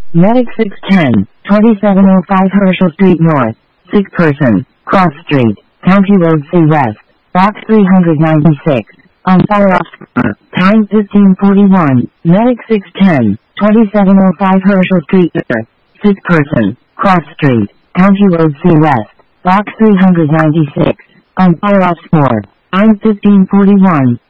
Medic 610, 2705 Herschel Street North. Sick person, Cross Street, County Road C West, Box 396. On fire officer. Time 1541. Medic 610, 2705 Herschel Street North. Sick person, Cross Street, County Road C West, Box 396. On fire officer. Time 1541.